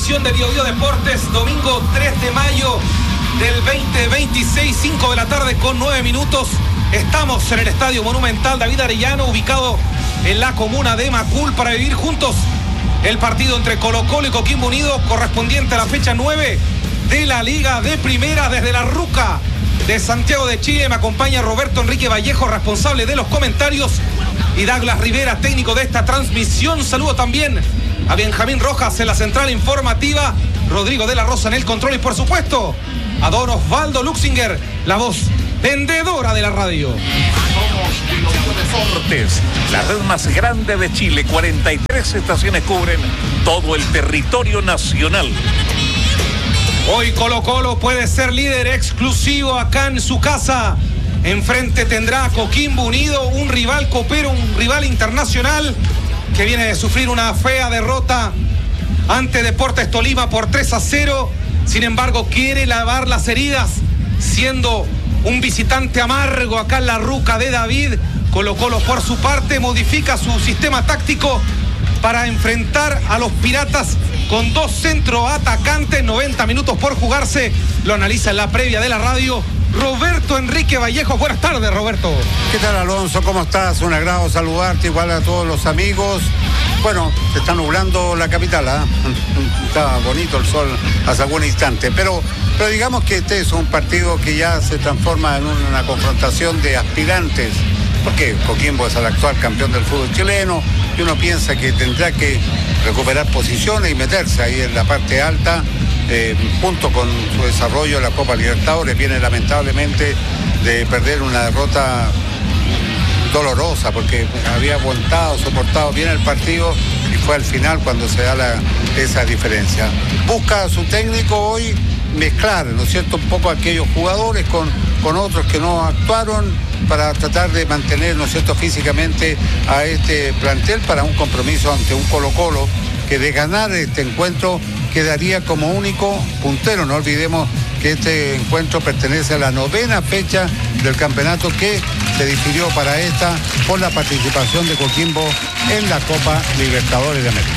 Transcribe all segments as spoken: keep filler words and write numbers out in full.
transmisión de Bio Bio Deportes, domingo tres de mayo del veinte veintiséis, cinco de la tarde con nueve minutos. Estamos en el Estadio Monumental David Arellano, ubicado en la comuna de Macul, para vivir juntos el partido entre Colo-Colo y Coquimbo Unido, correspondiente a la fecha nueve de la Liga de Primera. Desde la Ruca de Santiago de Chile me acompaña Roberto Enrique Vallejo, responsable de los comentarios, y Douglas Rivera, técnico de esta transmisión. Saludo también a Benjamín Rojas en la central informativa, Rodrigo de la Rosa en el control y, por supuesto, a don Osvaldo Luxinger, la voz vendedora de la radio. Deportes, la red más grande de Chile. cuarenta y tres estaciones cubren todo el territorio nacional. Hoy Colo-Colo puede ser líder exclusivo acá en su casa. Enfrente tendrá a Coquimbo Unido, un rival copero, un rival internacional que viene de sufrir una fea derrota ante Deportes Tolima por tres a cero. Sin embargo, quiere lavar las heridas, siendo un visitante amargo acá en la Ruca de David. Colo-Colo, por su parte, modifica su sistema táctico para enfrentar a los Piratas con dos centroatacantes, noventa minutos por jugarse. Lo analiza en la previa de la radio Roberto Enrique Vallejo. Buenas tardes, Roberto. ¿Qué tal, Alonso? ¿Cómo estás? Un agrado saludarte, igual a todos los amigos. Bueno, se está nublando la capital, ¿eh? Está bonito el sol hace algún instante, pero, pero digamos que este es un partido que ya se transforma en una confrontación de aspirantes, porque Coquimbo es el actual campeón del fútbol chileno y uno piensa que tendrá que recuperar posiciones y meterse ahí en la parte alta, eh, junto con su desarrollo en la Copa Libertadores. Viene lamentablemente de perder una derrota dolorosa, porque había aguantado, soportado bien el partido y fue al final cuando se da la, esa diferencia. Busca a su técnico hoy mezclar, ¿no es cierto?, un poco aquellos jugadores con, con otros que no actuaron, para tratar de mantener, ¿no es cierto?, físicamente a este plantel para un compromiso ante un Colo-Colo que, de ganar este encuentro, quedaría como único puntero. No olvidemos que este encuentro pertenece a la novena fecha del campeonato, que se difirió para esta por la participación de Coquimbo en la Copa Libertadores de América.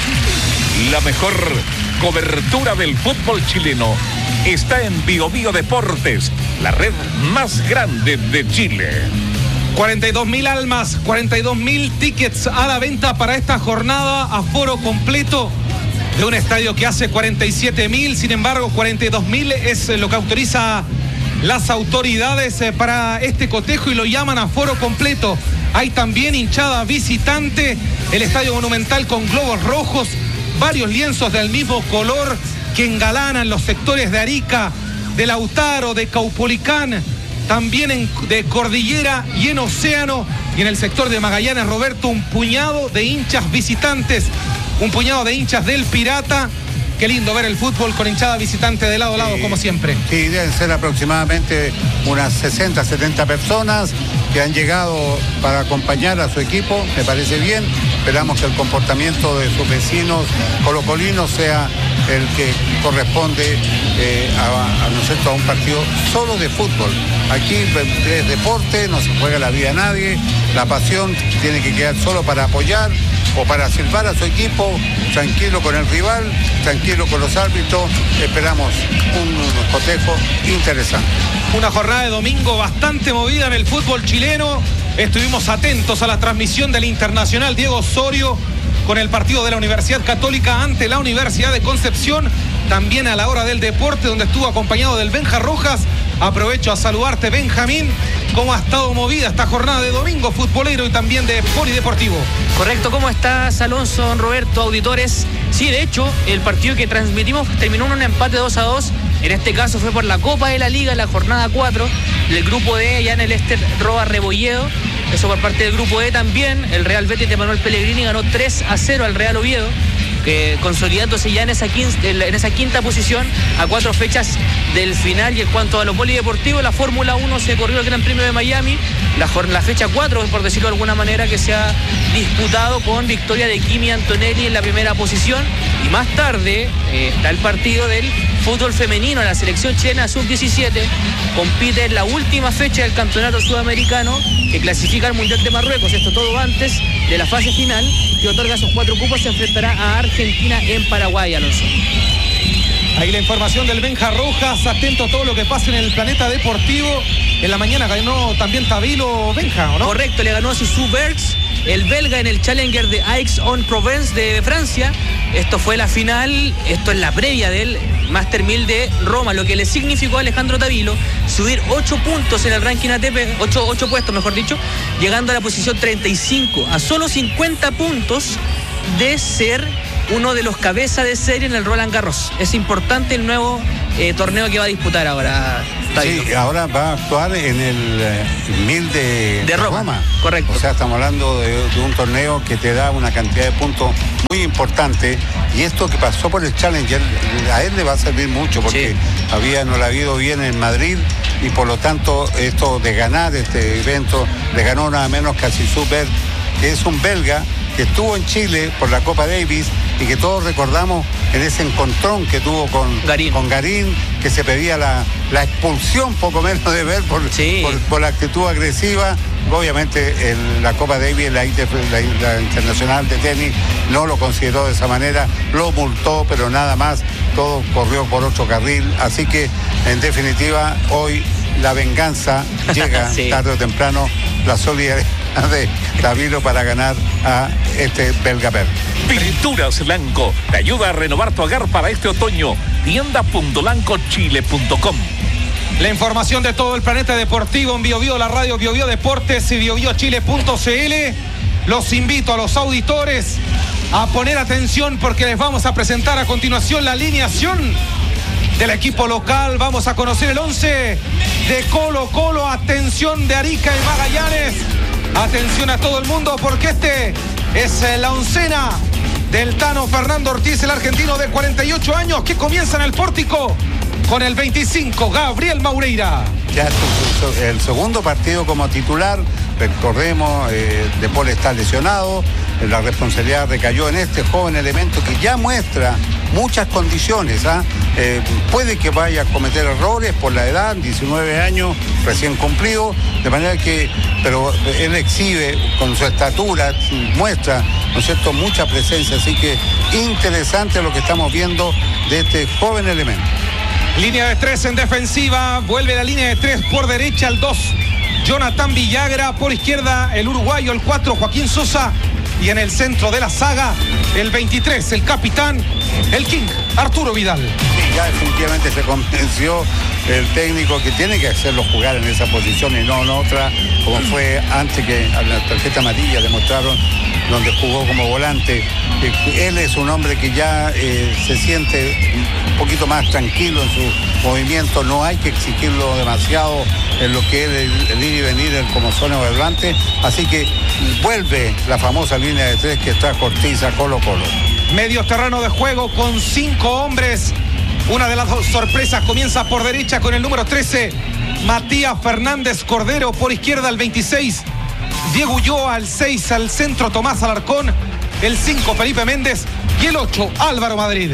La mejor cobertura del fútbol chileno está en Bio Bio Deportes, la red más grande de Chile. cuarenta y dos mil almas, cuarenta y dos mil tickets a la venta para esta jornada, aforo completo de un estadio que hace cuarenta y siete mil. Sin embargo, cuarenta y dos mil es lo que autoriza las autoridades para este cotejo y lo llaman aforo completo. Hay también hinchada visitante, el Estadio Monumental con globos rojos, varios lienzos del mismo color que engalanan los sectores de Arica, de Lautaro, de Caupolicán, también en, de Cordillera y en Océano, y en el sector de Magallanes, Roberto, un puñado de hinchas visitantes, un puñado de hinchas del Pirata. Qué lindo ver el fútbol con hinchada visitante de lado a lado, sí, como siempre. Sí, deben ser aproximadamente unas sesenta, setenta personas que han llegado para acompañar a su equipo. Me parece bien. Esperamos que el comportamiento de sus vecinos colocolinos sea el que corresponde eh, a, a, ¿no es cierto?, a un partido solo de fútbol. Aquí es deporte, no se juega la vida a nadie. La pasión tiene que quedar solo para apoyar o para silbar a su equipo, tranquilo con el rival, tranquilo con los árbitros. Esperamos un, un cotejo interesante. Una jornada de domingo bastante movida en el fútbol chileno. Estuvimos atentos a la transmisión del internacional Diego Osorio con el partido de la Universidad Católica ante la Universidad de Concepción. También a la hora del deporte, donde estuvo acompañado del Benja Rojas. Aprovecho a saludarte, Benjamín. ¿Cómo ha estado movida esta jornada de domingo futbolero y también de polideportivo? Correcto, ¿cómo estás, Alonso, Roberto, auditores? Sí, de hecho, el partido que transmitimos terminó en un empate dos a dos. En este caso fue por la Copa de la Liga, la jornada cuatro, del grupo D, ya en el Ester Roa Rebolledo. Eso por parte del grupo E también. El Real Betis de Manuel Pellegrini ganó tres a cero al Real Oviedo, que consolidándose ya en esa, quinta, en esa quinta posición a cuatro fechas del final. Y en cuanto a lo polideportivo, la Fórmula uno se corrió el Gran Premio de Miami, la, la fecha cuatro, por decirlo de alguna manera, que se ha disputado con victoria de Kimi Antonelli en la primera posición. Y más tarde eh, está el partido del fútbol femenino. La selección chilena sub diecisiete compite en la última fecha del campeonato sudamericano que clasifica al Mundial de Marruecos. Esto todo antes de la fase final que otorga esos cuatro cupos. Se enfrentará a Argentina en Paraguay, Alonso. Ahí la información del Benja Rojas, atento a todo lo que pasa en el planeta deportivo. En la mañana ganó también Tabilo Benja, ¿o no? Correcto, le ganó a Sisu Bergs, el belga, en el Challenger de Aix-en-Provence de Francia. Esto fue la final, esto es la previa del Master mil de Roma, lo que le significó a Alejandro Tabilo subir ocho puntos en el ranking A T P, ocho puestos mejor dicho, llegando a la posición treinta y cinco, a solo cincuenta puntos de ser uno de los cabezas de serie en el Roland Garros. Es importante el nuevo eh, torneo que va a disputar ahora Tabilo. Sí, ahora va a actuar en el eh, mil de, de Roma. Roma. Correcto. O sea, estamos hablando de, de un torneo que te da una cantidad de puntos muy importante, y esto que pasó por el Challenger a él le va a servir mucho porque sí. había no le ha ido bien en Madrid, y por lo tanto esto de ganar este evento le ganó nada menos que a Sisu Bergs, que es un belga que estuvo en Chile por la Copa Davis y que todos recordamos en ese encontrón que tuvo con Garín, con Garín que se pedía la, la expulsión poco menos de Bergs por, sí. por, por la actitud agresiva. Obviamente el, la Copa Davis, la, la, la Internacional de Tenis, no lo consideró de esa manera, lo multó, pero nada más, todo corrió por otro carril. Así que en definitiva hoy la venganza llega sí. tarde o temprano, la solidaridad de Tabilo para ganar a este belga Bergs. Pinturas Lanco te ayuda a renovar tu hogar para este otoño. tienda punto lanco chile punto com. La información de todo el planeta deportivo en Bio Bio, la radio Bio Bio Deportes y bio bio chile punto c l. Los invito a los auditores a poner atención porque les vamos a presentar a continuación la alineación del equipo local. Vamos a conocer el once de Colo Colo. Atención de Arica y Magallanes. Atención a todo el mundo porque este es la oncena del Tano Fernando Ortiz, el argentino de cuarenta y ocho años, que comienza en el pórtico con el veinticinco, Gabriel Maureira. Ya el segundo partido como titular. Recordemos, eh, De Paul está lesionado, la responsabilidad recayó en este joven elemento que ya muestra muchas condiciones. ¿ah? Eh, puede que vaya a cometer errores por la edad, diecinueve años, recién cumplido, de manera que, pero él exhibe con su estatura, muestra, ¿no es cierto?, mucha presencia, así que interesante lo que estamos viendo de este joven elemento. Línea de tres en defensiva, vuelve la línea de tres por derecha, el dos, Jonathan Villagra, por izquierda el uruguayo, el cuatro, Joaquín Sosa, y en el centro de la saga, el veintitrés, el capitán, el King, Arturo Vidal. Sí, ya definitivamente se convenció el técnico que tiene que hacerlo jugar en esa posición y no en otra, como fue antes, que a la tarjeta amarilla demostraron, donde jugó como volante. Él es un hombre que ya eh, se siente un poquito más tranquilo en su movimiento, no hay que exigirlo demasiado en lo que es el, el ir y venir el, como zona de volante, así que vuelve la famosa línea de tres que trajo Ortiz a Colo Colo. Medio terreno de juego con cinco hombres. Una de las dos sorpresas comienza por derecha con el número trece, Matías Fernández Cordero, por izquierda el veintiséis, Diego Ulloa, al seis, al centro Tomás Alarcón, el cinco Felipe Méndez y el ocho Álvaro Madrid.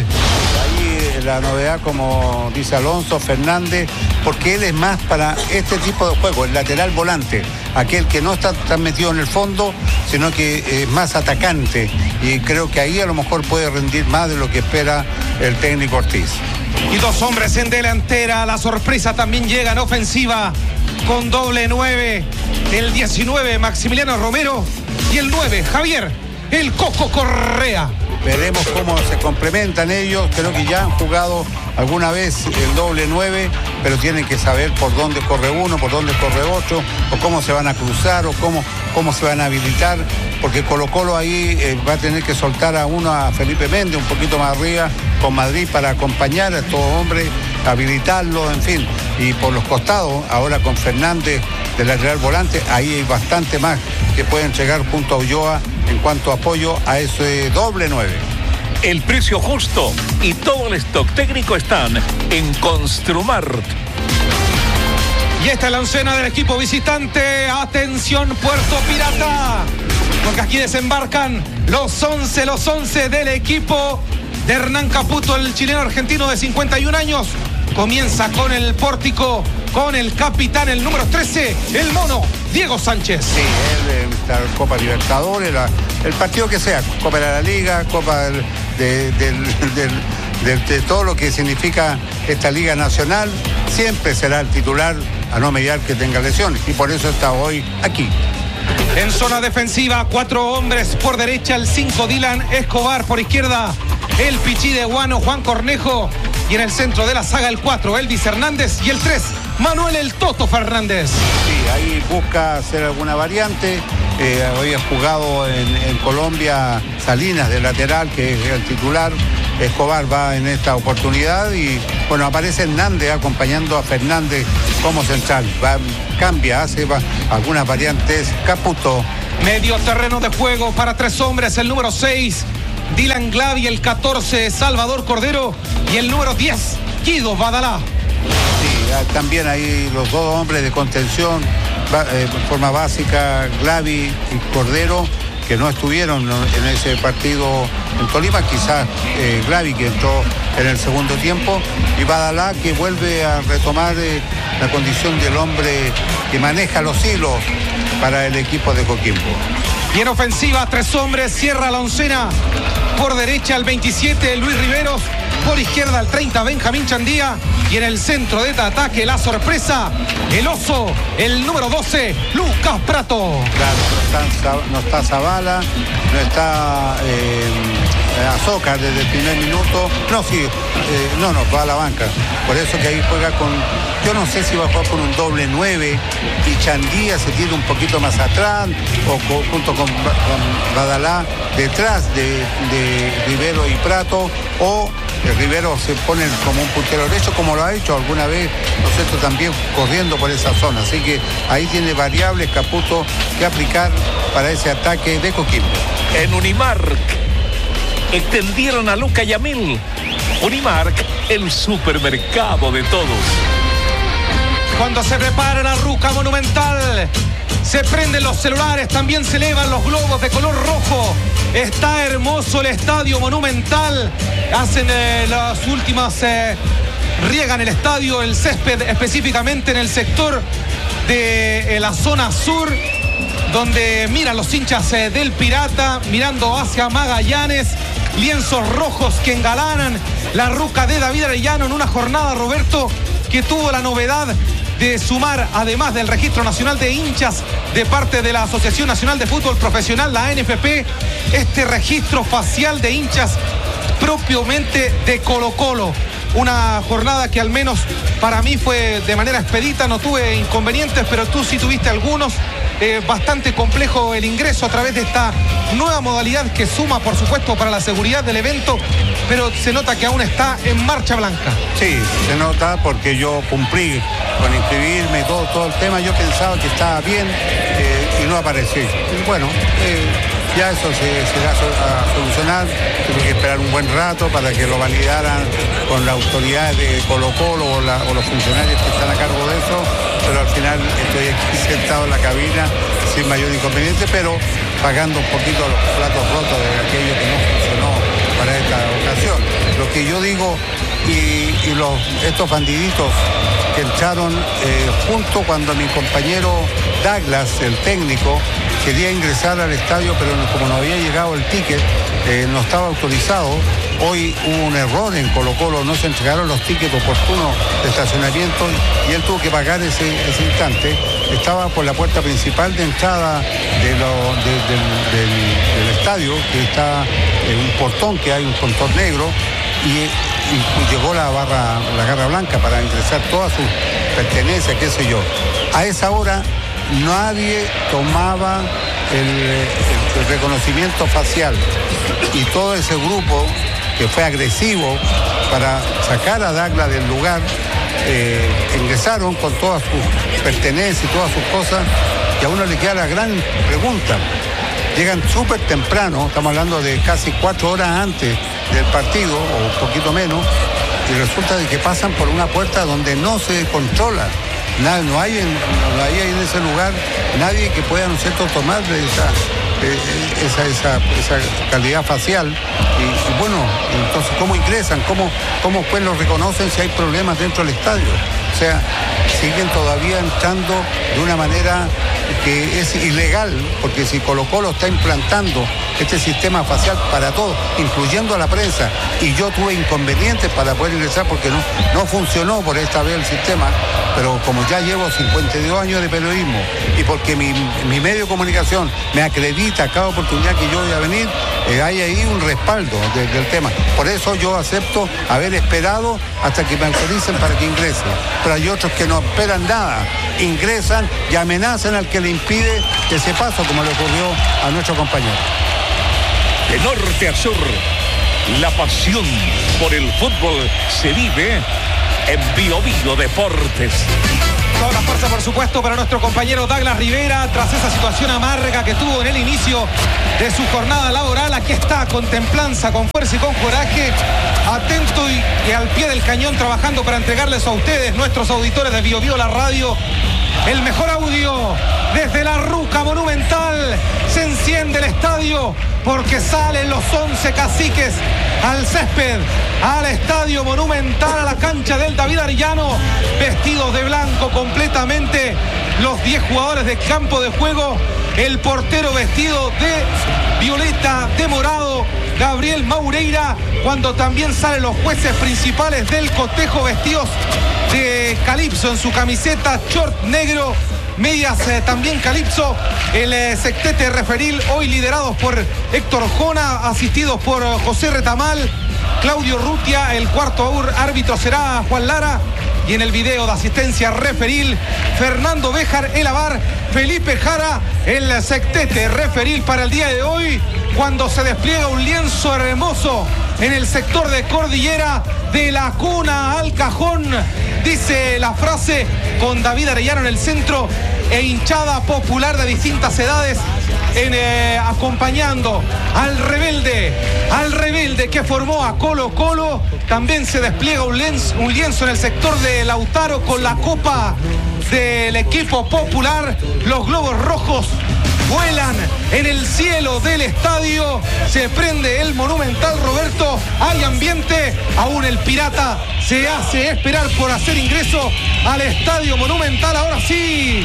Ahí la novedad, como dice Alonso Fernández, porque él es más para este tipo de juego, el lateral volante, aquel que no está tan metido en el fondo, sino que es más atacante, y creo que ahí a lo mejor puede rendir más de lo que espera el técnico Ortiz. Y dos hombres en delantera, la sorpresa también llega en ofensiva con doble nueve, el diecinueve Maximiliano Romero y el nueve Javier el Coco Correa. Veremos cómo se complementan ellos. Creo que ya han jugado alguna vez el doble nueve, pero tienen que saber por dónde corre uno, por dónde corre otro, o cómo se van a cruzar, o cómo, cómo se van a habilitar, porque Colo Colo ahí eh, va a tener que soltar a uno, a Felipe Méndez, un poquito más arriba con Madrid, para acompañar a estos hombres, habilitarlos, en fin. Y por los costados, ahora con Fernández de lateral volante, ahí hay bastante más que pueden llegar junto a Ulloa en cuanto a apoyo a ese doble nueve. El precio justo y todo el stock técnico están en Construmart. Y esta es la oncena del equipo visitante. Atención, Puerto Pirata, porque aquí desembarcan los once, los once del equipo de Hernán Caputo, el chileno argentino de cincuenta y un años. Comienza con el pórtico, con el capitán, el número trece, el mono, Diego Sánchez. Sí, él, la Copa Libertadores, la, el partido que sea, Copa de la Liga, Copa del, de, del, del, de, de todo lo que significa esta Liga Nacional, siempre será el titular, a no mediar que tenga lesiones, y por eso está hoy aquí. En zona defensiva, cuatro hombres por derecha, el cinco Dylan Escobar, por izquierda el Pichí de Guano, Juan Cornejo, y en el centro de la saga el cuatro, Elvis Hernández, y el tres, Manuel el Toto Fernández. Sí, ahí busca hacer alguna variante. Eh, había jugado en, en Colombia Salinas de lateral, que es el titular. Escobar va en esta oportunidad y bueno, aparece Hernández acompañando a Fernández como central. Va, cambia, hace va, algunas variantes. Caputo. Medio terreno de juego para tres hombres, el número seis, Dylan Glavi, el catorce, Salvador Cordero, y el número diez, Guido Badalá. Sí, también hay los dos hombres de contención, eh, forma básica, Glavi y Cordero, que no estuvieron en ese partido en Tolima, quizás eh, Glavi, que entró en el segundo tiempo, y Badalá, que vuelve a retomar eh, la condición del hombre que maneja los hilos para el equipo de Coquimbo. Y en ofensiva, tres hombres, cierra la oncena, por derecha el veintisiete, Luis Riveros, por izquierda el treinta, Benjamín Chandía, y en el centro de ataque la sorpresa, el oso, el número doce, Lucas Prato. Claro, no está, no está Zavala, no está eh, Azócar desde el primer minuto, no, sí, eh, no, no, va a la banca, por eso que ahí juega con, yo no sé si va a jugar con un doble nueve, y Chandía se tiene un poquito más atrás, o con, junto con, con Badalá, detrás de, de Rivero y Prato, o el Rivero se pone como un puntero derecho, como lo ha hecho alguna vez, ¿no es cierto?, también corriendo por esa zona. Así que ahí tiene variables Caputo que aplicar para ese ataque de Coquimbo. En Unimark extendieron a Luca Yamil. Unimark, el supermercado de todos. Cuando se prepara la ruca monumental, se prenden los celulares, también se elevan los globos de color rojo. Está hermoso el estadio monumental. Hacen eh, las últimas, eh, riegan el estadio, el césped, específicamente en el sector de eh, la zona sur, donde miran los hinchas eh, del Pirata, mirando hacia Magallanes. Lienzos rojos que engalanan la ruca de David Arellano en una jornada, Roberto, que tuvo la novedad de sumar, además del Registro Nacional de Hinchas de parte de la Asociación Nacional de Fútbol Profesional, la A N F P, este registro facial de hinchas propiamente de Colo-Colo. Una jornada que al menos para mí fue de manera expedita, no tuve inconvenientes, pero tú sí tuviste algunos. Eh, bastante complejo el ingreso a través de esta nueva modalidad que suma, por supuesto, para la seguridad del evento, pero se nota que aún está en marcha blanca. Sí, se nota porque yo cumplí con inscribirme, todo, todo el tema. Yo pensaba que estaba bien eh, y no aparecí. Y bueno, eh, ya eso se, se va a solucionar. Tuve que esperar un buen rato para que lo validaran con las autoridades de Colo-Colo o, la, o los funcionarios que están a cargo de eso, pero al final estoy aquí sentado en la cabina sin mayor inconveniente, pero pagando un poquito los platos rotos de aquello que no funcionó para esta ocasión. Lo que yo digo, y, y los, estos bandiditos que entraron eh, junto cuando mi compañero Douglas, el técnico, quería ingresar al estadio, pero como no había llegado el ticket, eh, no estaba autorizado. Hoy hubo un error en Colo-Colo, no se entregaron los tickets oportunos de estacionamiento y él tuvo que pagar ese, ese instante. Estaba por la puerta principal de entrada de lo, de, del, del, del estadio, que está en un portón, que hay un portón negro, y, y llegó la barra, la garra blanca para ingresar todas sus pertenencias, qué sé yo. A esa hora nadie tomaba el, el, el reconocimiento facial y todo ese grupo que fue agresivo para sacar a Douglas del lugar, eh, ingresaron con todas sus pertenencias y todas sus cosas, y a uno le queda la gran pregunta. Llegan súper temprano, estamos hablando de casi cuatro horas antes del partido, o un poquito menos, y resulta de que pasan por una puerta donde no se controla. Nada, no hay en, no hay en ese lugar nadie que pueda, ¿no es cierto?, tomar esa, esa, esa, esa calidad facial. Y, y bueno, entonces, ¿cómo ingresan? ¿Cómo, cómo pues los reconocen si hay problemas dentro del estadio? O sea, siguen todavía entrando de una manera que es ilegal, porque si Colo-Colo está implantando este sistema facial para todos, incluyendo a la prensa. Y yo tuve inconvenientes para poder ingresar porque no, no funcionó por esta vez el sistema, pero como ya llevo cincuenta y dos años de periodismo y porque mi, mi medio de comunicación me acredita cada oportunidad que yo voy a venir, eh, hay ahí un respaldo de, del tema. Por eso yo acepto haber esperado hasta que me autoricen para que ingrese. Pero hay otros que no esperan nada, ingresan y amenazan al que le impide ese paso, como le ocurrió a nuestro compañero. De norte a sur, la pasión por el fútbol se vive en Bio Bio Deportes. Toda la fuerza, por supuesto, para nuestro compañero Douglas Rivera, tras esa situación amarga que tuvo en el inicio de su jornada laboral. Aquí está, con templanza, con fuerza y con coraje, atento y, y al pie del cañón, trabajando para entregarles a ustedes, nuestros auditores de Bio Bio la radio, el mejor audio desde la Ruca Monumental. Se enciende el estadio porque salen los once caciques al césped, al estadio Monumental, a la cancha del David Arellano, vestidos de blanco completamente, los diez jugadores de campo de juego, el portero vestido de violeta, de morado, Gabriel Maureira, cuando también salen los jueces principales del cotejo vestidos de calipso en su camiseta, short negro, medias eh, también calipso, el eh, sectete referil, hoy liderados por Héctor Jona, asistidos por eh, José Retamal, Claudio Rutia, el cuarto árbitro será Juan Lara, y en el video de asistencia referil, Fernando Béjar, el avar, Felipe Jara, el sectete referil para el día de hoy, cuando se despliega un lienzo hermoso en el sector de Cordillera, de la cuna al cajón, dice la frase, con David Arellano en el centro e hinchada popular de distintas edades en, eh, acompañando al rebelde, al rebelde que formó a Colo Colo. También se despliega un lienzo, un lienzo en el sector de Lautaro con la copa del equipo popular. Los globos rojos vuelan en el cielo del estadio, se prende el Monumental, Roberto, hay ambiente, aún el Pirata se hace esperar por hacer ingreso al estadio Monumental. Ahora sí,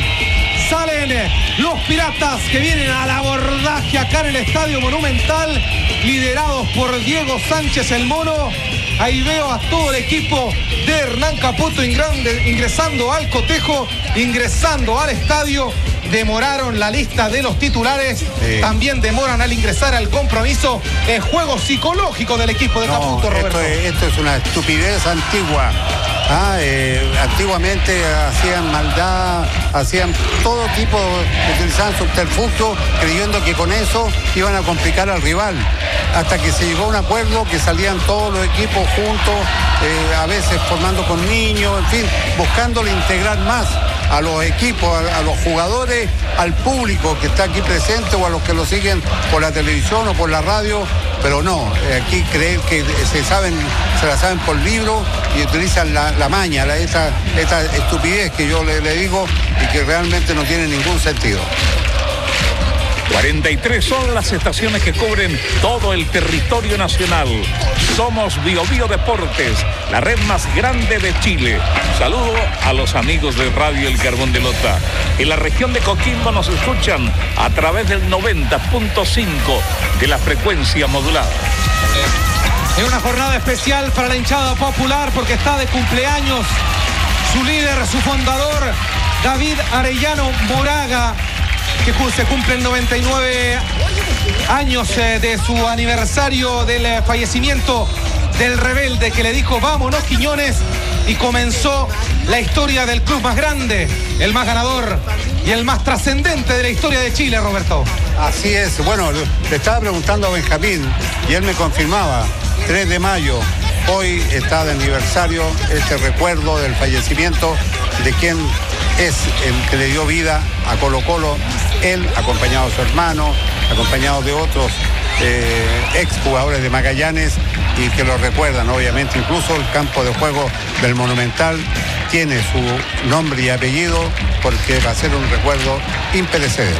salen los Piratas que vienen al abordaje acá en el estadio Monumental, liderados por Diego Sánchez el Mono. Ahí veo a todo el equipo de Hernán Caputo ingresando al cotejo, ingresando al estadio. Demoraron la lista de los titulares, sí. También demoran al ingresar al compromiso. El juego psicológico del equipo de no, Caputo, Roberto. Esto es, esto es una estupidez antigua. Ah, eh, antiguamente hacían maldad, hacían todo tipo, utilizaban subterfugio, creyendo que con eso iban a complicar al rival. Hasta que se llegó a un acuerdo que salían todos los equipos juntos, eh, a veces formando con niños, en fin, buscándole integrar más a los equipos, a, a los jugadores, al público que está aquí presente o a los que lo siguen por la televisión o por la radio, pero no, eh, aquí creen que se saben, se la saben por libro y utilizan la, la maña, la, esta, esta estupidez que yo le, le digo y que realmente no tiene ningún sentido. cuarenta y tres son las estaciones que cubren todo el territorio nacional. Somos Bio Bio Deportes, la red más grande de Chile. Saludo a los amigos de Radio El Carbón de Lota. En la región de Coquimbo nos escuchan a través del noventa punto cinco de la frecuencia modulada. Es una jornada especial para la hinchada popular porque está de cumpleaños su líder, su fundador, David Arellano Moraga, que se cumplen noventa y nueve años eh, de su aniversario del eh, fallecimiento del rebelde que le dijo vámonos Quiñones, y comenzó la historia del club más grande, el más ganador y el más trascendente de la historia de Chile, Roberto. Así es, bueno, le estaba preguntando a Benjamín y él me confirmaba, tres de mayo, hoy está de aniversario este recuerdo del fallecimiento de quien es el que le dio vida a Colo Colo, él acompañado de su hermano, acompañado de otros eh, ex jugadores de Magallanes y que lo recuerdan, obviamente. Incluso el campo de juego del Monumental tiene su nombre y apellido porque va a ser un recuerdo imperecedero.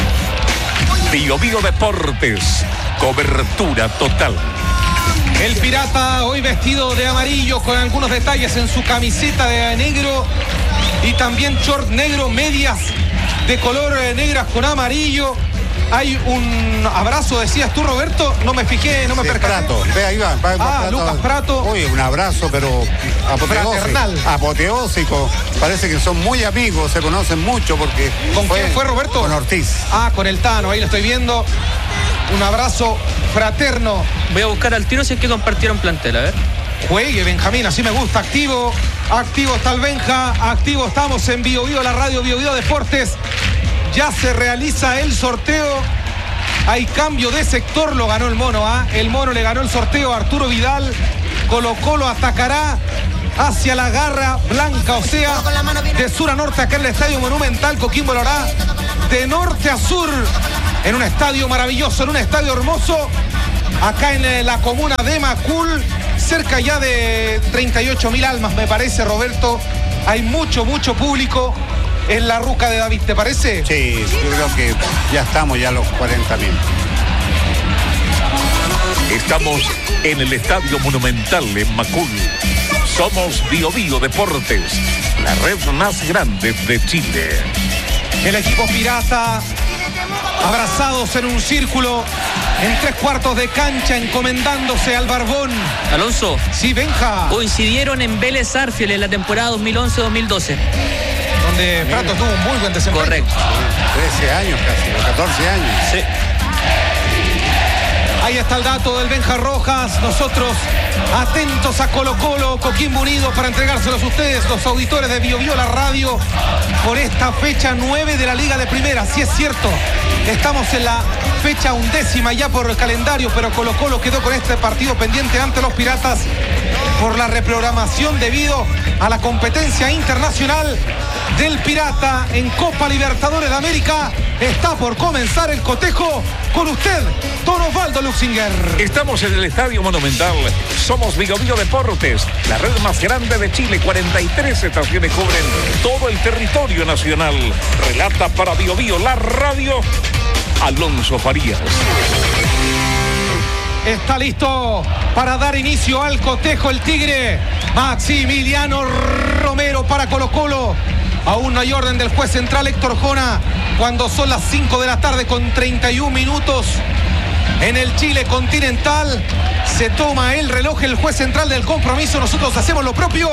Bio Bio Deportes, cobertura total. El Pirata hoy vestido de amarillo con algunos detalles en su camiseta de negro y también short negro, medias de color negras con amarillo. Hay un abrazo, decías tú, Roberto. No me fijé, no me Sí, percaté. Prato, ve ahí va. va, va Ah, Prato. Lucas Prato. Oye, un abrazo, pero apoteósico. Fraternal. Apoteósico. Parece que son muy amigos, se conocen mucho porque. ¿Con quién fue, Roberto? Con Ortiz. Ah, con el Tano, ahí lo estoy viendo. Un abrazo fraterno. Voy a buscar al tiro si es que compartieron plantel, a ver. Juegue, Benjamín, así me gusta. Activo, activo está el Benja, activo estamos en Bio Bio, la radio Bio Bio Deportes. Ya se realiza el sorteo. Hay cambio de sector, lo ganó el Mono, ¿ah? El Mono le ganó el sorteo a Arturo Vidal. Colo Colo atacará hacia la garra blanca, o sea, de sur a norte acá en el Estadio Monumental. Coquimbo lo hará de norte a sur en un estadio maravilloso, en un estadio hermoso, acá en eh, la comuna de Macul, cerca ya de treinta y ocho mil almas, me parece, Roberto. Hay mucho, mucho público en la ruca de David, ¿te parece? Sí, yo creo que ya estamos ya a los cuarenta mil. Estamos en el Estadio Monumental en Macul. Somos Bio Bio Deportes, la red más grande de Chile. El equipo pirata, abrazados en un círculo, en tres cuartos de cancha, encomendándose al Barbón. Alonso. Sí, Benja. Coincidieron en Vélez Arfiel en la temporada dos mil once dos mil doce. Donde Prato tuvo un muy buen desempeño. Correcto. trece años casi, catorce años. Sí. Ahí está el dato del Benja Rojas. Nosotros atentos a Colo Colo, Coquimbo Unido, para entregárselos a ustedes, los auditores de Bio Bio, la radio, por esta fecha nueve de la Liga de Primera. Sí, es cierto, estamos en la fecha undécima ya por el calendario, pero Colo Colo quedó con este partido pendiente ante los Piratas por la reprogramación debido a la competencia internacional del Pirata en Copa Libertadores de América. Está por comenzar el cotejo con usted, don Osvaldo Luxinger. Estamos en el Estadio Monumental. Somos Bio Bio Deportes, la red más grande de Chile. cuarenta y tres estaciones cubren todo el territorio nacional. Relata para Bio Bio, la radio, Alonso Farías. Está listo para dar inicio al cotejo el Tigre. Maximiliano Romero para Colo Colo. Aún no hay orden del juez central Héctor Jona, cuando son las cinco de la tarde con treinta y un minutos. En el Chile continental se toma el reloj el juez central del compromiso. Nosotros hacemos lo propio.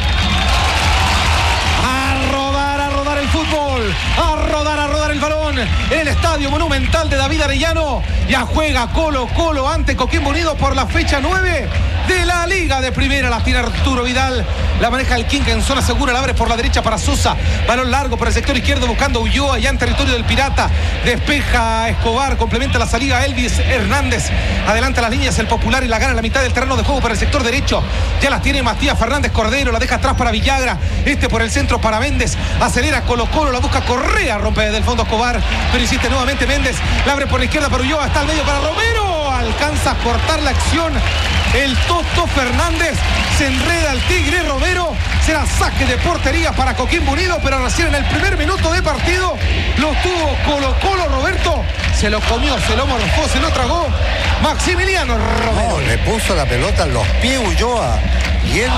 A rodar, a rodar el fútbol. A rodar, a rodar el balón. En el Estadio Monumental de David Arellano. Ya juega Colo Colo ante Coquimbo Unido por la fecha nueve de la Liga de Primera. La tiene Arturo Vidal. La maneja el King en zona segura. La abre por la derecha para Sosa. Balón largo por el sector izquierdo buscando a Ulloa. Ya en territorio del Pirata. Despeja Escobar. Complementa la salida Elvis Hernández. Adelanta las líneas el Popular y la gana en la mitad del terreno de juego para el sector derecho. Ya las tiene Matías Fernández Cordero. La deja atrás para Villagra. Este por el centro para Méndez. Acelera Colo Colo. La busca Correa. Rompe desde el fondo Escobar. Pero insiste nuevamente Méndez. La abre por la izquierda para Ulloa. Está al medio para Romero. Alcanza a cortar la acción el Toto Fernández. Se enreda el Tigre Romero. Será saque de portería para Coquimbo Unido, pero recién en el primer minuto de partido lo tuvo Colo Colo. Roberto se lo comió, se lo morfó, se lo tragó Maximiliano Romero. No, le puso la pelota en los pies Ulloa y él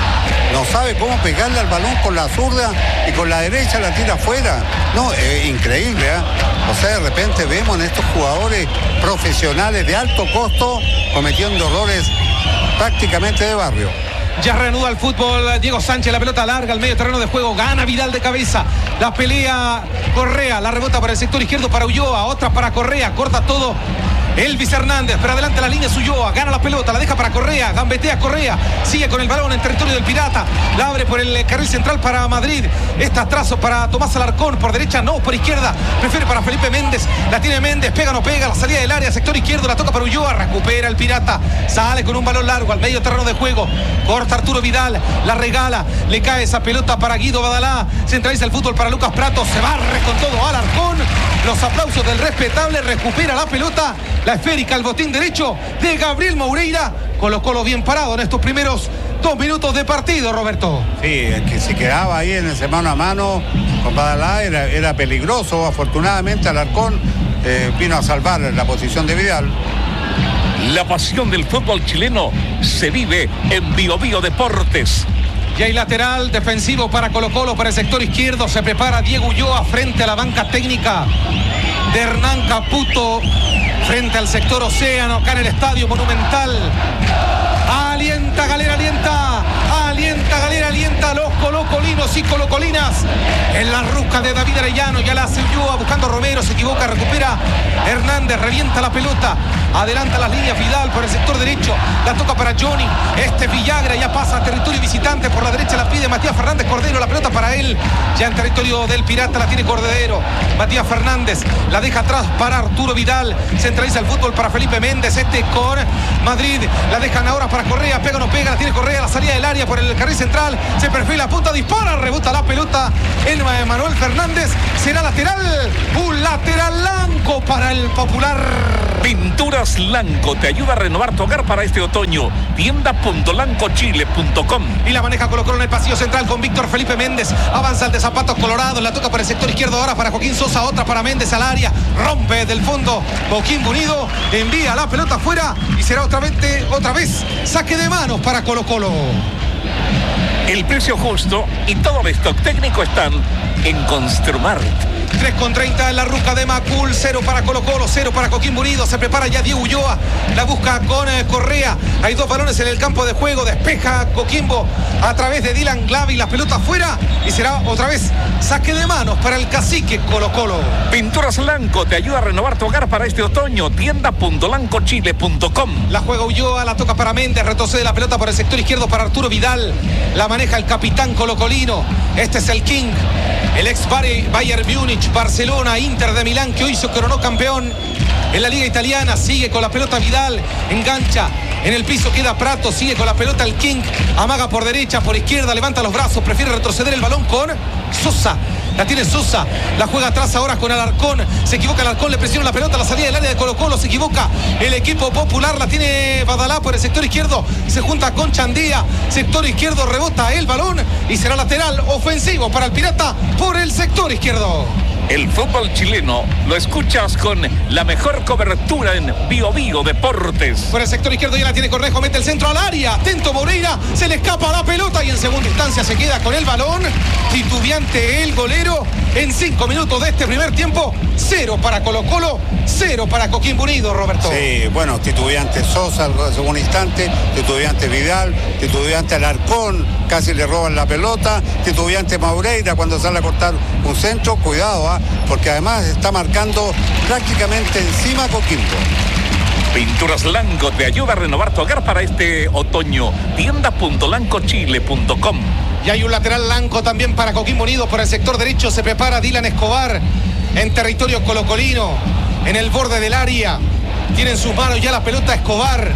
no sabe cómo pegarle al balón con la zurda y con la derecha la tira afuera. No, es increíble, ¿eh? O sea, de repente vemos en estos jugadores profesionales de alto costo cometiendo errores prácticamente de barrio. Ya reanuda el fútbol Diego Sánchez, la pelota larga al medio terreno de juego, gana Vidal de cabeza, la pelea Correa, la rebota para el sector izquierdo para Ulloa, otra para Correa, corta todo Elvis Hernández, pero adelante la línea es Ulloa, gana la pelota, la deja para Correa, gambetea Correa, sigue con el balón en territorio del Pirata, la abre por el carril central para Madrid, está atrás para Tomás Alarcón, por derecha no, por izquierda, prefiere para Felipe Méndez, la tiene Méndez, pega no pega, la salida del área, sector izquierdo, la toca para Ulloa, recupera el Pirata, sale con un balón largo al medio terreno de juego, corta Arturo Vidal, la regala, le cae esa pelota para Guido Badalá, centraliza el fútbol para Lucas Prato, se barre con todo Alarcón, los aplausos del respetable, recupera la pelota, la esférica al botín derecho de Gabriel Moureira. Colo Colo bien parado en estos primeros dos minutos de partido, Roberto. Sí, el que se quedaba ahí en ese mano a mano con Badalá era, era peligroso. Afortunadamente Alarcón eh, vino a salvar la posición de Vidal. La pasión del fútbol chileno se vive en Bio Bio Deportes, Y hay lateral defensivo para Colo Colo, para el sector izquierdo. Se prepara Diego Ulloa frente a la banca técnica de Hernán Caputo, frente al sector Océano, acá en el Estadio Monumental. Alienta Galera, alienta, alienta Galera, alienta a los colocolinos y colocolinas. En la ruca de David Arellano, ya la hace Ulloa buscando a Romero, se equivoca, recupera Hernández, revienta la pelota, adelanta las líneas Vidal por el sector derecho, la toca para Johnny, este Villagra ya pasa a territorio visitante, por la derecha la pide Matías Fernández Cordero, la pelota para él, ya en territorio del Pirata la tiene Cordero, Matías Fernández la deja atrás para Arturo Vidal, centraliza el fútbol para Felipe Méndez, este con Madrid, la dejan ahora para Correa, pega o no pega, la tiene Correa, la salida del área por el carril central, se perfila, punta, dispara, rebota la pelota en Manuel Fernández, será lateral, un lateral Lanco para el Popular. Pinturas Lanco te ayuda a renovar tu hogar para este otoño. tienda punto lanco chile punto com. Y la maneja Colo Colo en el pasillo central con Víctor Felipe Méndez. Avanza el de zapatos colorados. La toca por el sector izquierdo ahora para Joaquín Sosa. Otra para Méndez al área. Rompe del fondo. Joaquín Unido envía la pelota afuera. Y será otra vez, otra vez saque de manos para Colo Colo. El precio justo y todo el stock técnico están en Construmart. tres con treinta en la ruca de Macul, cero para Colo Colo, cero para Coquimbo Unido, se prepara ya Diego Ulloa, la busca con eh, Correa, hay dos balones en el campo de juego, despeja Coquimbo a través de Dylan Glavi, la pelota afuera y será otra vez saque de manos para el cacique Colo Colo. Pinturas Lanco te ayuda a renovar tu hogar para este otoño, tienda punto lanco chile punto com. La juega Ulloa, la toca para Méndez, retrocede la pelota por el sector izquierdo para Arturo Vidal, la maneja el capitán colocolino, este es el King, el ex Bayern Múnich, Barcelona, Inter de Milán, que hoy se coronó campeón en la liga italiana. Sigue con la pelota Vidal, engancha, en el piso queda Prato, sigue con la pelota el King, amaga por derecha, por izquierda, levanta los brazos, prefiere retroceder el balón con Sosa. La tiene Sosa, la juega atrás ahora con Alarcón, se equivoca Alarcón, le presiona la pelota, la salida del área de Colo Colo, se equivoca el equipo Popular, la tiene Badalá por el sector izquierdo, se junta con Chandía, sector izquierdo, rebota el balón y será lateral ofensivo para el Pirata por el sector izquierdo. El fútbol chileno lo escuchas con la mejor cobertura en Bio Bio Deportes. Por el sector izquierdo ya la tiene Cornejo, mete el centro al área, atento Moreira, se le escapa la pelota y en segunda instancia se queda con el balón, titubeante el golero, en cinco minutos de este primer tiempo, cero para Colo Colo, cero para Coquimbo Unido, Roberto. Sí, bueno, titubeante Sosa al segundo instante, titubeante Vidal, titubeante Alarcón, casi le roban la pelota, titubeante Moreira cuando sale a cortar un centro, cuidado, ¿eh? Porque además está marcando prácticamente encima Coquimbo. Pinturas Lanco te ayuda a renovar tu hogar para este otoño, tienda punto lanco chile punto com. Y hay un lateral Lanco también para Coquimbo Unido por el sector derecho, se prepara Dylan Escobar en territorio colocolino, en el borde del área, tiene en sus manos ya la pelota Escobar,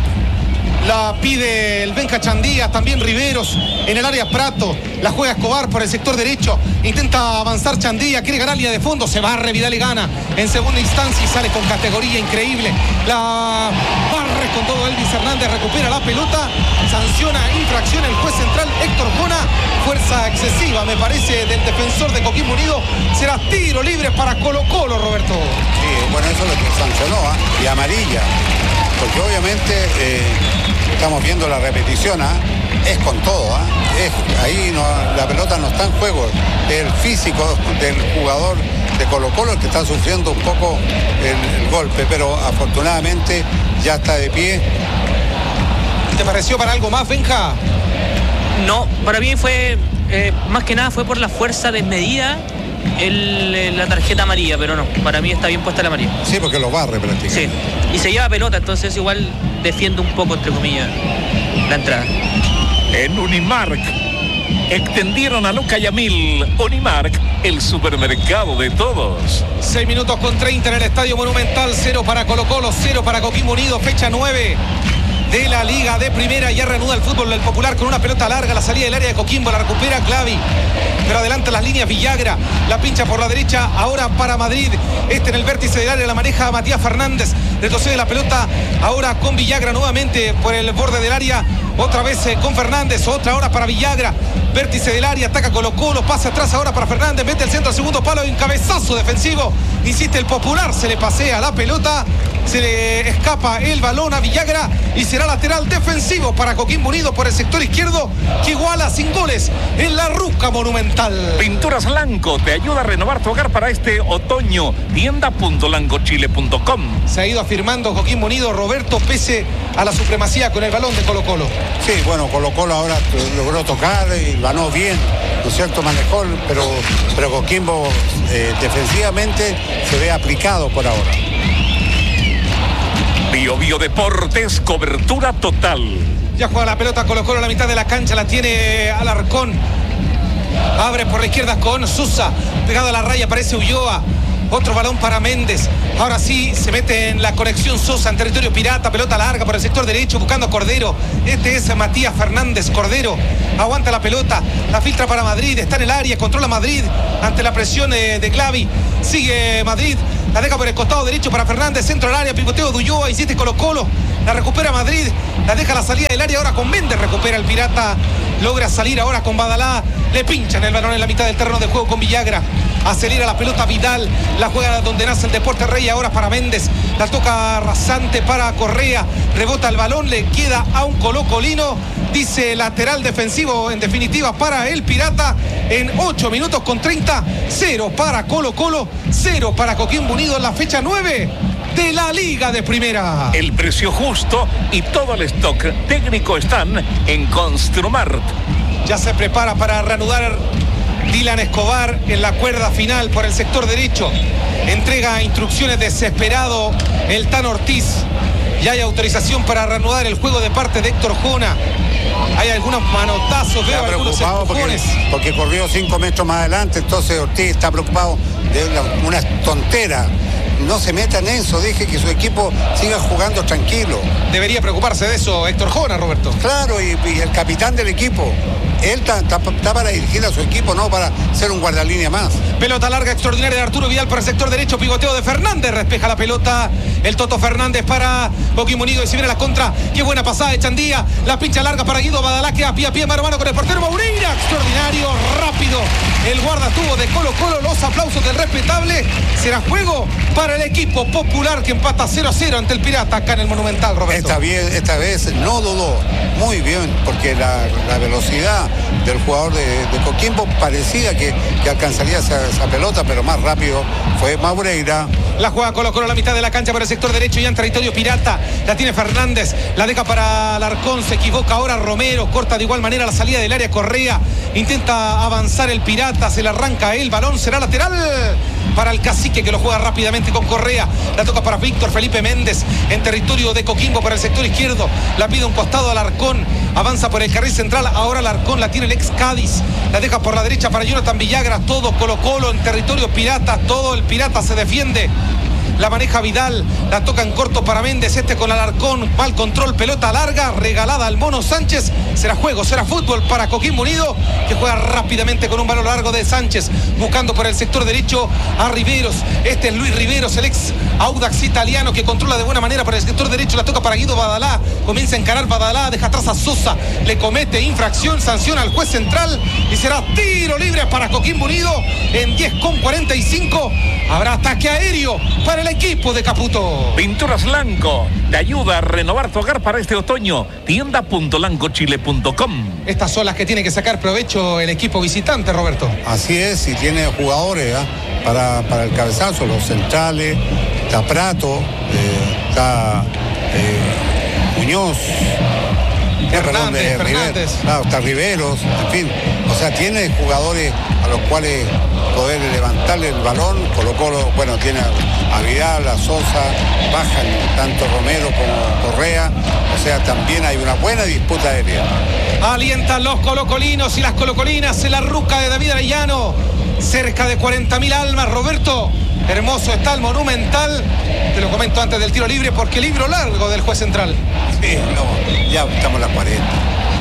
la pide el Benja Chandía, también Riveros en el área Prato, la juega Escobar por el sector derecho, intenta avanzar Chandía, quiere ganar línea de fondo, se barre Vidal y gana en segunda instancia y sale con categoría increíble, la barre con todo Elvis Hernández, recupera la pelota, sanciona infracción el juez central Héctor Jona, fuerza excesiva me parece del defensor de Coquimbo Unido, será tiro libre para Colo Colo, Roberto. Sí, bueno, eso es lo que sancionó, ¿eh? Y amarilla, porque obviamente eh, estamos viendo la repetición, ¿eh? Es con todo, ¿eh? Es, ahí no, la pelota no está en juego, es el físico del jugador de Colo Colo el que está sufriendo un poco el, el golpe, pero afortunadamente ya está de pie. ¿Te pareció para algo más, Benja? No, para mí fue, eh, más que nada fue por la fuerza desmedida el, la tarjeta amarilla, pero no, para mí está bien puesta la amarilla. Sí, porque lo barre prácticamente. Sí, y se lleva pelota, entonces igual defiende un poco, entre comillas, la entrada. En Unimark extendieron a Luca Yamil. Unimark, el supermercado de todos. seis minutos con treinta en el Estadio Monumental, cero para Colo Colo, cero para Coquimbo Unido, fecha nueve de la Liga de Primera. Ya reanuda el fútbol del Popular con una pelota larga, la salida del área de Coquimbo, la recupera Clavi, pero adelanta las líneas Villagra, la pincha por la derecha, ahora para Madrid, este en el vértice del área la maneja Matías Fernández, retrocede la pelota ahora con Villagra nuevamente por el borde del área, Otra vez eh, con Fernández, otra hora para Villagra. Vértice del área, ataca Colo Colo, pasa atrás ahora para Fernández, mete el centro al segundo palo, y un cabezazo defensivo. Insiste el Popular, se le pasea la pelota, se le escapa el balón a Villagra y será lateral defensivo para Coquimbo Unido por el sector izquierdo, que iguala sin goles en la Ruca Monumental. Pinturas Lanco te ayuda a renovar tu hogar para este otoño. tienda punto lanco chile punto com. Se ha ido afirmando Coquimbo Unido, Roberto, pese a la supremacía con el balón de Colo Colo. Sí, bueno, Colo Colo ahora logró tocar y ganó bien, ¿no es cierto? Manejó, pero, pero Coquimbo eh, defensivamente se ve aplicado por ahora. Bio Bio Deportes, cobertura total. Ya juega la pelota Colo Colo a la mitad de la cancha, la tiene Alarcón. Abre por la izquierda con Susa, pegado a la raya, aparece Ulloa. Otro balón para Méndez. Ahora sí se mete en la conexión Sosa en territorio pirata. Pelota larga por el sector derecho buscando a Cordero. Este es Matías Fernández. Cordero aguanta la pelota, la filtra para Madrid. Está en el área, controla Madrid ante la presión de, de Clavi. Sigue Madrid, la deja por el costado derecho para Fernández. Centro del área, pivoteo de Ulloa. Insiste Colo Colo, la recupera Madrid. La deja a la salida del área ahora con Méndez. Recupera el pirata. Logra salir ahora con Badalá. Le pinchan el balón en la mitad del terreno de juego con Villagra. Acelera la pelota Vidal. La juega donde nace el Deporte Rey. Ahora para Méndez. La toca rasante para Correa. Rebota el balón. Le queda a un colocolino. Dice lateral defensivo en definitiva para el pirata. En ocho minutos con treinta. Cero para Colo Colo. Cero para Coquimbo Unido en la fecha nueve de la Liga de Primera. El precio justo y todo el stock técnico están en Construmart. Ya se prepara para reanudar Dylan Escobar en la cuerda final por el sector derecho. Entrega instrucciones desesperado el Tan Ortiz. Ya hay autorización para reanudar el juego de parte de Héctor Jona. Hay algunos manotazos, veo algunos empujones. Porque, porque corrió cinco metros más adelante, entonces Ortiz está preocupado de una, una tontera. No se metan en eso, deje que su equipo siga jugando tranquilo. Debería preocuparse de eso Héctor Jona, Roberto. Claro, y, y el capitán del equipo. Él está, está, está para dirigir a su equipo, no para ser un guardalínea más. Pelota larga extraordinaria de Arturo Vidal por el sector derecho, pivoteo de Fernández, respeja la pelota el Toto Fernández para Coquimbo Unido y si viene la contra, qué buena pasada de Chandía, la pincha larga para Guido Badalá, que a pie a pie, mano a mano con el portero Moureira, extraordinario, rápido, el guarda tuvo de Colo Colo, los aplausos del respetable. Será juego para el equipo popular que empata cero a cero ante el Pirata acá en el Monumental, Roberto. Esta vez, esta vez no dudó, muy bien, porque la, la velocidad del jugador de, de Coquimbo parecía que, que alcanzaría esa, esa pelota, pero más rápido fue Moureira. La juega Colo Colo a la mitad de la cancha por el sector derecho, ya en territorio pirata. La tiene Fernández, la deja para Alarcón, se equivoca ahora Romero, corta de igual manera la salida del área Correa. Intenta avanzar el pirata, se le arranca el balón, será lateral para el Cacique que lo juega rápidamente con Correa. La toca para Víctor Felipe Méndez en territorio de Coquimbo por el sector izquierdo. La pide un costado Alarcón, avanza por el carril central. Ahora Alarcón la tiene el ex Cádiz, la deja por la derecha para Jonathan Villagra. Todo Colo Colo en territorio pirata, todo el pirata se defiende. La maneja Vidal, la toca en corto para Méndez, este con Alarcón, mal control, pelota larga, regalada al Mono Sánchez. Será juego, será fútbol para Coquimbo Unido, que juega rápidamente con un balón largo de Sánchez, buscando por el sector derecho a Riveros. Este es Luis Riveros, el ex Audax italiano, que controla de buena manera por el sector derecho, la toca para Guido Badalá, comienza a encarar Badalá, deja atrás a Sosa, le comete infracción, sanciona al juez central y será tiro libre para Coquimbo Unido en diez con cuarenta y cinco. Habrá ataque aéreo para el equipo de Caputo. Pinturas Lanco te ayuda a renovar tu hogar para este otoño. tienda punto lanco chile punto com. Estas son las que tiene que sacar provecho el equipo visitante, Roberto. Así es, y tiene jugadores ¿eh? para, para el cabezazo, los centrales, está Prato, eh, está eh, Muñoz, Fernández, eh, perdón, Fernández. River, claro, está Riveros, en fin, o sea, tiene jugadores a los cuales poder levantarle el balón. Colo Colo, bueno, tiene a Vidal, a Sosa, bajan tanto Romero como Correa, o sea, también hay una buena disputa aérea. Alientan los colocolinos y las colocolinas en la Ruca de David Arellano, cerca de cuarenta mil almas, Roberto. Hermoso está el Monumental, te lo comento antes del tiro libre, porque libro largo del juez central. Sí, no, ya estamos a las cuarenta.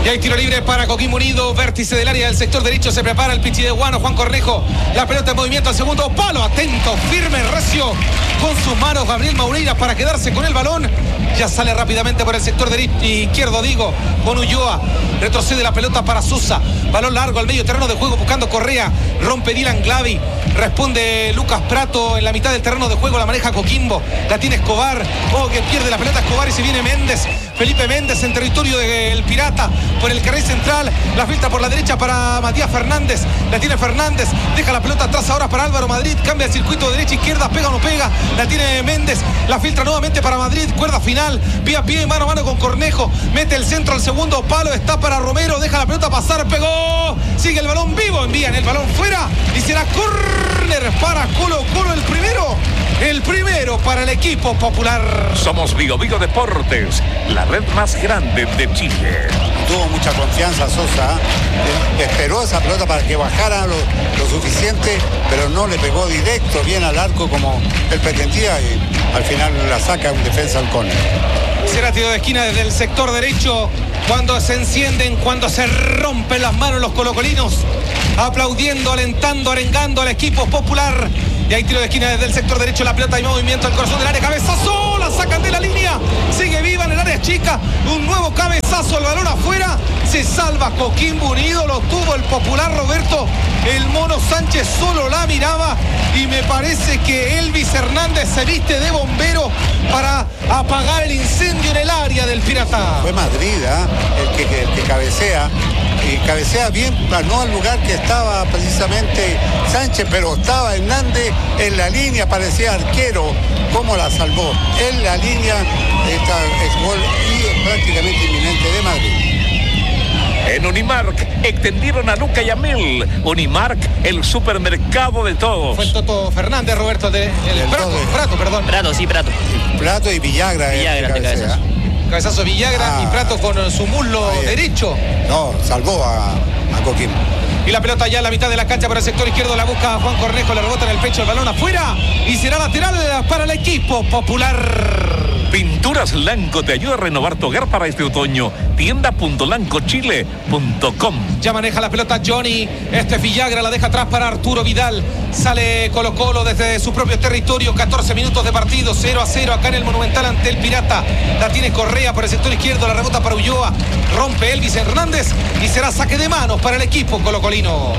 Y hay tiro libre para Coquimbo Unido, vértice del área del sector derecho, se prepara el pichideguano Juan Cornejo, la pelota en movimiento al segundo palo, atento, firme, recio, con sus manos Gabriel Maureira para quedarse con el balón, ya sale rápidamente por el sector derecho, izquierdo digo, con Ulloa, retrocede la pelota para Sosa, balón largo al medio terreno de juego buscando Correa, rompe Dylan Glavi, responde Lucas Prato en la mitad del terreno de juego, la maneja Coquimbo, la tiene Escobar, oh que pierde la pelota Escobar y se viene Méndez, Felipe Méndez en territorio del Pirata, por el carril central, la filtra por la derecha para Matías Fernández, la tiene Fernández, deja la pelota atrás ahora para Álvaro Madrid, cambia el circuito de derecha izquierda, pega o no pega, la tiene Méndez, la filtra nuevamente para Madrid, cuerda final, pie a pie, mano a mano con Cornejo, mete el centro al segundo palo, está para Romero, deja la pelota pasar, pegó, sigue el balón vivo, envían el balón fuera y será córner para Colo Colo, el primero, el primero para el equipo popular. Somos Bio Bio Deportes, la red más grande de Chile. Tuvo mucha confianza Sosa, ¿eh? Esperó esa pelota para que bajara lo, lo suficiente, pero no le pegó directo bien al arco como él pretendía y al final la saca un defensa al córner. Será tiro de esquina desde el sector derecho, cuando se encienden, cuando se rompen las manos los colocolinos, aplaudiendo, alentando, arengando al equipo popular. Y hay tiro de esquina desde el sector derecho, la pelota y movimiento al corazón del área, cabezazo, la sacan de la línea, sigue viva en el área chica, un nuevo cabezazo, el balón afuera, se salva Coquimbo Unido, lo tuvo el popular Roberto, el Mono Sánchez solo la miraba y me parece que Elvis Hernández se viste de bombero para apagar el incendio en el área del Pirata. Fue Madrid, ¿eh? el, que, que, el que cabecea. Y cabecea bien, no al lugar que estaba precisamente Sánchez, pero estaba Hernández en la línea, parecía arquero, cómo la salvó. En la línea está es gol y prácticamente inminente de Madrid. En Unimark extendieron a Luca y a Mil. Unimark, el supermercado de todos. Fue el Toto Fernández, Roberto, de, el, el Prato, Prato, perdón. Prato, sí, Prato. Prato y Villagra. Villagra, de cabecea. Cabezazo Villagra ah, y Prato con su muslo derecho. No, salvó a, a Coquimbo. Y la pelota ya en la mitad de la cancha por el sector izquierdo, la busca Juan Cornejo, le rebota en el pecho, el balón afuera y será lateral para el equipo popular. Pinturas Lanco te ayuda a renovar tu hogar para este otoño. tienda punto lanco chile punto com. Ya maneja la pelota Johnny. Este Villagra la deja atrás para Arturo Vidal. Sale Colo Colo desde su propio territorio. catorce minutos de partido. cero a cero acá en el Monumental ante el Pirata. La tiene Correa por el sector izquierdo. La rebota para Ulloa. Rompe Elvis Hernández y será saque de manos para el equipo colocolino.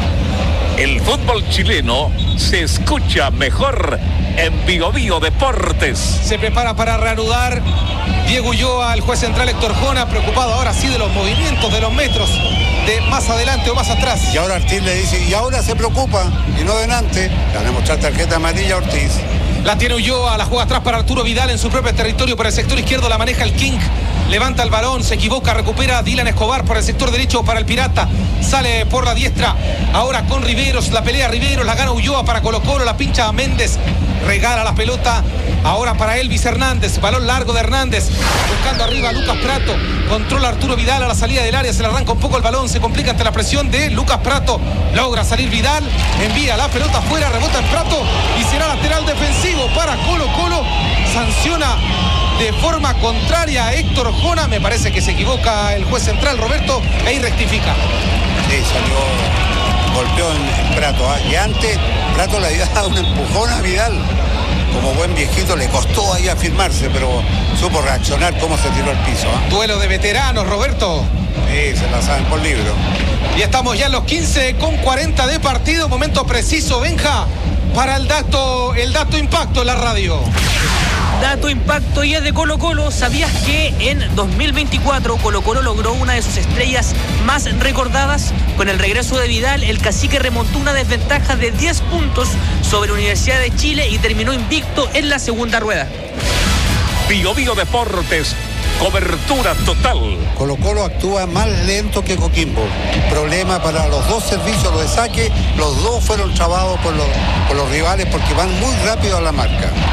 El fútbol chileno se escucha mejor en Bio Bio Deportes. Se prepara para reanudar Diego Ulloa, el juez central Héctor Jona, preocupado ahora sí de los movimientos, de los metros, de más adelante o más atrás. Y ahora Ortiz le dice, y ahora se preocupa, y no delante. Le van a mostrar tarjeta amarilla a Ortiz. La tiene Ulloa, la juega atrás para Arturo Vidal en su propio territorio, por el sector izquierdo la maneja el King. Levanta el balón, se equivoca, recupera Dylan Escobar por el sector derecho para el Pirata. Sale por la diestra, ahora con Riveros, la pelea Riveros, la gana Ulloa para Colo Colo, la pincha a Méndez. Regala la pelota, ahora para Elvis Hernández, balón largo de Hernández, buscando arriba a Lucas Prato, controla Arturo Vidal a la salida del área, se le arranca un poco el balón, se complica ante la presión de Lucas Prato, logra salir Vidal, envía la pelota afuera, rebota en Prato y será lateral defensivo para Colo Colo, sanciona de forma contraria a Héctor Jona, me parece que se equivoca el juez central Roberto, e ahí rectifica. Sí, salió, golpeó en, en Prato, ¿eh? Y antes Prato le había dado un empujón a Vidal, como buen viejito le costó ahí afirmarse, pero supo reaccionar cómo se tiró al piso, ¿eh? Duelo de veteranos, Roberto. Sí, se la saben por libro. Y estamos ya en los quince con cuarenta de partido, momento preciso, Benja, para el dato, el dato impacto en la radio. Dato impacto y es de Colo Colo. ¿Sabías que en dos mil veinticuatro Colo Colo logró una de sus estrellas más recordadas? Con el regreso de Vidal, el cacique remontó una desventaja de diez puntos sobre Universidad de Chile y terminó invicto en la segunda rueda. Bio Bio Deportes, cobertura total. Colo Colo actúa más lento que Coquimbo. Problema para los dos servicios de saque. Los dos fueron trabados por los, por los rivales porque van muy rápido a la marca.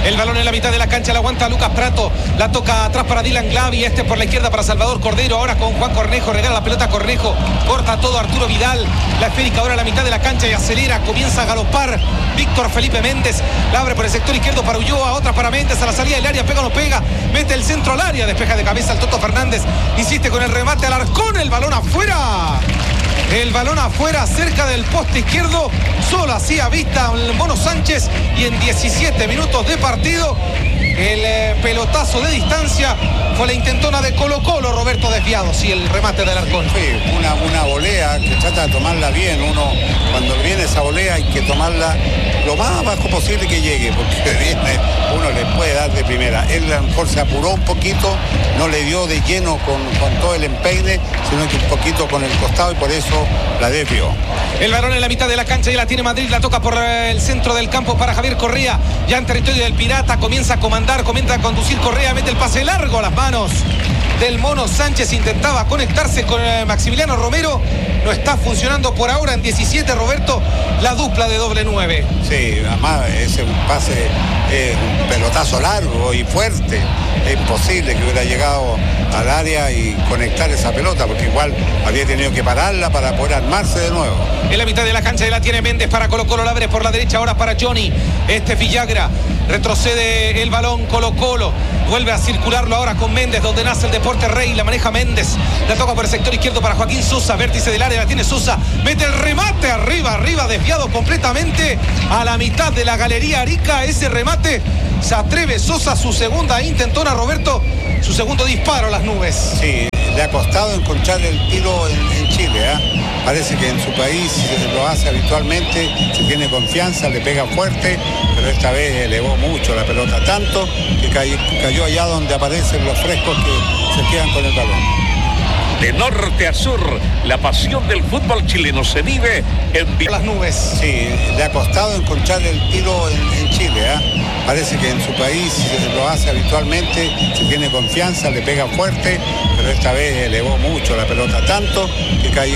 El balón en la mitad de la cancha, la aguanta Lucas Prato, la toca atrás para Dylan Glavi, este por la izquierda para Salvador Cordero, ahora con Juan Cornejo, regala la pelota a Cornejo, corta todo Arturo Vidal, la esférica ahora a la mitad de la cancha y acelera, comienza a galopar Víctor Felipe Méndez, la abre por el sector izquierdo para Ulloa, otra para Méndez, a la salida del área, pega o no pega, mete el centro al área, despeja de cabeza al Toto Fernández, insiste con el remate al Arcón, el balón afuera. El balón afuera, cerca del poste izquierdo, solo hacía vista el Mono Sánchez y en diecisiete minutos de partido, el eh, pelotazo de distancia fue la intentona de Colo Colo, Roberto desviado, sí, el remate del Arcón. Sí, una, una volea que trata de tomarla bien, uno cuando viene esa volea hay que tomarla lo más bajo posible que llegue, porque viene, uno le puede dar de primera. Él a lo mejor se apuró un poquito, no le dio de lleno con, con todo el empeine, sino que un poquito con el costado y por eso la desvió. El balón en la mitad de la cancha y la tiene Madrid, la toca por el centro del campo para Javier Correa, ya en territorio del Pirata, comienza a comandar, comienza a conducir Correa, mete el pase largo a las manos del Mono Sánchez, intentaba conectarse con Maximiliano Romero, no está funcionando por ahora en diecisiete, Roberto, la dupla de doble nueve. Sí, además ese un pase, eh, un pelotazo largo y fuerte, es imposible que hubiera llegado al área y conectar esa pelota, porque igual había tenido que pararla para poder armarse de nuevo. En la mitad de la cancha la tiene Méndez para Colo Colo, la abre por la derecha ahora para Johnny, este Villagra, retrocede el balón Colo Colo, vuelve a circularlo ahora con Méndez, donde nace el deporte rey, la maneja Méndez, la toca por el sector izquierdo para Joaquín Sosa, vértice del área, la tiene Sosa, mete el remate arriba, arriba, desviado completamente a la mitad de la galería Arica, ese remate, se atreve Sosa, su segunda intentona, Roberto, su segundo disparo a las nubes. Sí, le ha costado encontrar el tiro en, en Chile, ¿eh? Parece que en su país lo hace habitualmente, se tiene confianza, le pega fuerte, pero esta vez elevó mucho la pelota, tanto que cayó, cayó allá donde aparecen los frescos que se quedan con el balón. De norte a sur, la pasión del fútbol chileno se vive en las nubes. Sí, le ha costado encontrar el tiro en, en Chile, ¿eh? Parece que en su país lo hace habitualmente, se tiene confianza, le pega fuerte, pero esta vez elevó mucho la pelota, tanto que cayó.